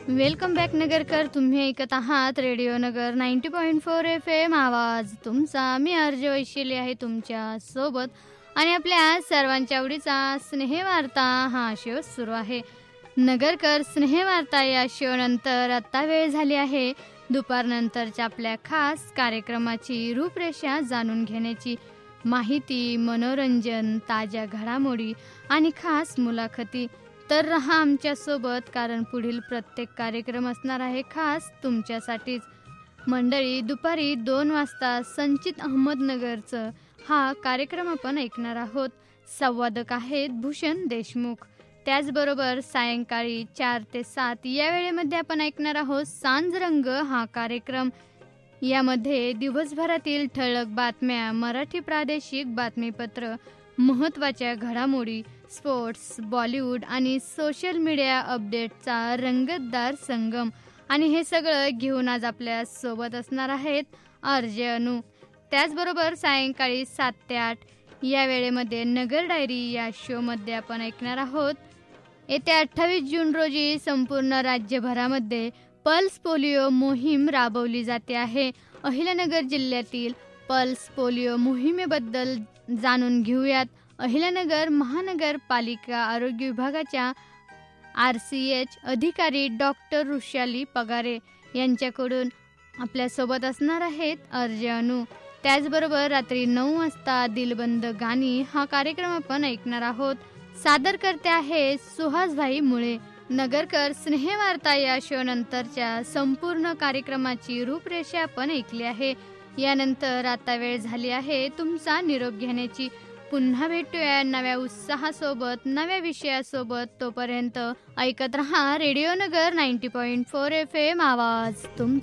Welcome back Nagarkar. तुम्ही ऐकत आहात रेडिओ नगर 90.4 FM आवाज तुमचा. मी अर्ज वैशिले आहे तुमच्या सोबत आणि आपल्या सर्वांच्या आवडीचा स्नेहवार्ता हा शो सुरू आहे. नगरकर स्नेहवार्ता या शो नंतर आता वेळ झाली आहे दुपारनंतरच्या आपल्या खास कार्यक्रमाची रूपरेषा जाणून घेण्याची. माहिती, मनोरंजन, ताज्या घडामोडी आणि खास मुलाखती. तर रहा आमच्यासोबत, कारण पुढील प्रत्येक कार्यक्रम असणार आहे खास तुमच्यासाठीच. मंडळी, दुपारी 2 वाजता संचित अहमदनगरचं हा कार्यक्रम आपण ऐकणार आहोत. संवादक आहेत भूषण देशमुख. त्याचबरोबर सायंकाळी 4 ते 7 या वेळेमध्ये आपण ऐकणार आहोत सांजरंग हा कार्यक्रम. यामध्ये दिवसभरातील ठळक बातम्या, मराठी प्रादेशिक बातमीपत्र, महत्त्वाच्या घडामोडी, स्पोर्ट्स, बॉलिवूड आणि सोशल मीडिया अपडेटचा रंगतदार संगम. आणि हे सगळं घेऊन आज आपल्या सोबत असणार आहेत आरजे अनु. त्याचबरोबर सायंकाळी 7 ते 8 या वेळेमध्ये नगर डायरी या शोमध्ये आपण ऐकणार आहोत. येत्या 28 जून रोजी संपूर्ण राज्यभरामध्ये पल्स पोलिओ मोहीम राबवली जाते आहे. अहिल्यानगर जिल्ह्यातील पल्स पोलिओ मोहिमेबद्दल जाणून घेऊयात. अहिल्यानगर महानगरपालिका आरोग्य विभागाच्या RCH अधिकारी डॉक्टर ऋषाली पगारे यांच्याकडून आपल्यासोबत असणार आहेत अर्ज अनु. त्याचबरोबर रात्री 9 वाजता दिलबंद गाणी हा कार्यक्रम आपण ऐकणार आहोत. सादर करते आहे सुहासभाई मुळे. नगरकर स्नेहवार्ता या शो नंतरच्या संपूर्ण कार्यक्रमाची रूपरेषा आपण ऐकली आहे. यानंतर आता वेळ झाली आहे तुमचा निरोप घेण्याची. पुन्हा भेटूया नव्या उत्साहासोबत, नव्या विषयासोबत. तोपर्यंत ऐकत रहा रेडिओ नगर 90.4 FM आवाज तुमचा.